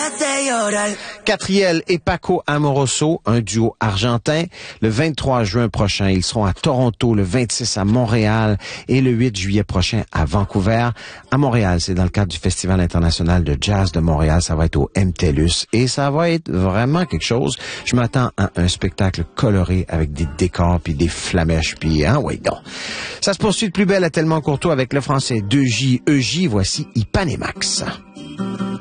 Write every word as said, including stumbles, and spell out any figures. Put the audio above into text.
Catriel et Paco Amoroso, un duo argentin. Le vingt-trois juin prochain, ils seront à Toronto, le vingt-six à Montréal et le huit juillet prochain à Vancouver. À Montréal, c'est dans le cadre du Festival international de jazz de Montréal. Ça va être au M T L U S et ça va être vraiment quelque chose. Je m'attends à un spectacle coloré avec des décors puis des flamèches puis hein, oui donc. Ça se poursuit de plus belle à Tellement Courtois avec le français deux J E J. Voici Ipanemax.